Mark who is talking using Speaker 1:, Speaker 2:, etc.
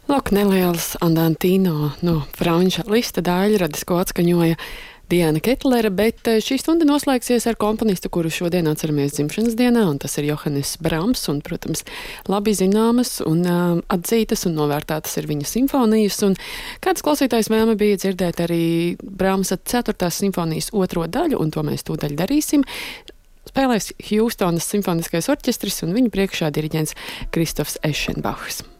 Speaker 1: Lūk, neliels Andantino no franča lista daļradis, ko atskaņoja Diana Ketlere, bet šī stunda noslēgsies ar komponistu, kuru šodien atceramies dzimšanas dienā, un tas ir Johannes Brahms, un, protams, labi zināmas un atzītas un novērtētas ir viņa simfonijas, un kāds klausītājs vēlme bija dzirdēt arī Brahmsa 4. simfonijas 2. daļu, un to mēs tūdaļ darīsim. Spēlēs Hjustonas simfoniskais orķestris, un viņa priekšā diriģents Kristofs Eschenbachs.